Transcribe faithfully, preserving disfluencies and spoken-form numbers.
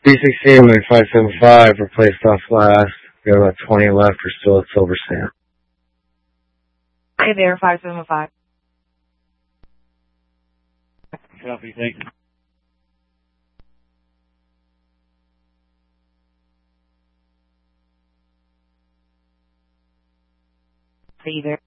B sixteen and five seven five replaced off last. We got about twenty left. We're still at Silver Sand. Hey there, five seven five. Copy, thank you. See you there.